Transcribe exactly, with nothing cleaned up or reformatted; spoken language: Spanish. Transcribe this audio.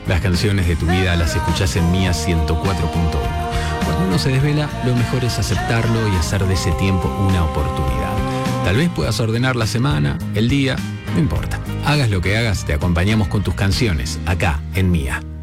Las canciones de tu vida las escuchás en Mía ciento cuatro punto uno. Cuando uno se desvela, lo mejor es aceptarlo y hacer de ese tiempo una oportunidad. Tal vez puedas ordenar la semana, el día, no importa. Hagas lo que hagas, te acompañamos con tus canciones, acá en Mía.